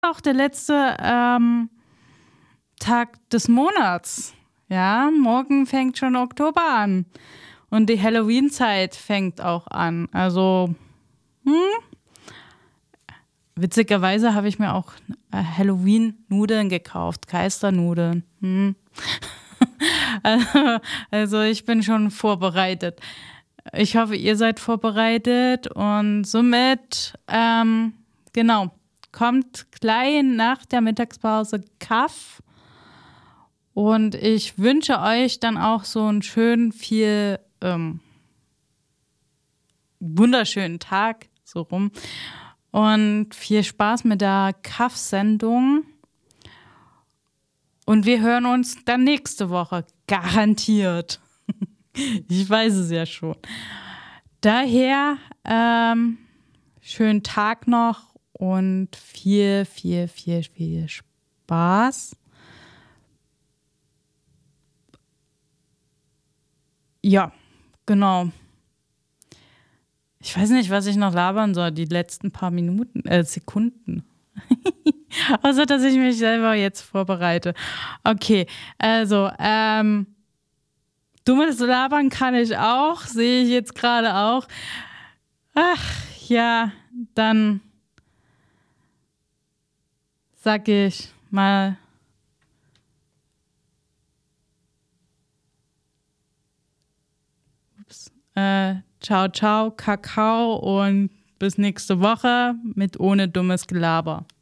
auch der letzte Tag des Monats. Ja, morgen fängt schon Oktober an. Und die Halloween-Zeit fängt auch an. Also, witzigerweise habe ich mir auch Halloween-Nudeln gekauft. Geisternudeln. Also ich bin schon vorbereitet. Ich hoffe, ihr seid vorbereitet. Und somit, genau, kommt gleich nach der Mittagspause Kaff. Und ich wünsche euch dann auch so einen schönen, wunderschönen Tag, so rum. Und viel Spaß mit der Kaff-Sendung. Und wir hören uns dann nächste Woche. Garantiert. Ich weiß es ja schon. Daher, schönen Tag noch und viel Spaß. Ja, genau. Ich weiß nicht, was ich noch labern soll, die letzten paar Sekunden. Außer, dass ich mich selber jetzt vorbereite. Okay, also, dummes Labern kann ich auch, sehe ich jetzt gerade auch. Ach, ja, dann sag ich mal ciao, Kakao und bis nächste Woche mit ohne dummes Gelaber.